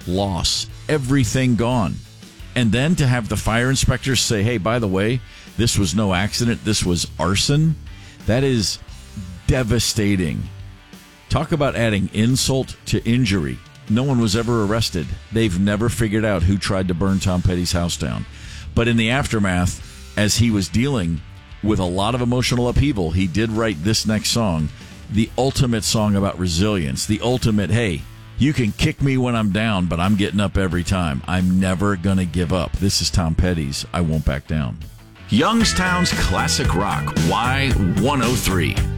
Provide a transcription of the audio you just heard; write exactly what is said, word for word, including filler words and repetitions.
loss, everything gone. And then to have the fire inspectors say, hey, by the way, this was no accident, this was arson, that is devastating. Talk about adding insult to injury. No one was ever arrested. They've never figured out who tried to burn Tom Petty's house down. But in the aftermath, as he was dealing with a lot of emotional upheaval, he did write this next song, the ultimate song about resilience, the ultimate, hey, you can kick me when I'm down, but I'm getting up every time. I'm never going to give up. This is Tom Petty's I Won't Back Down. Youngstown's Classic Rock, Y one oh three.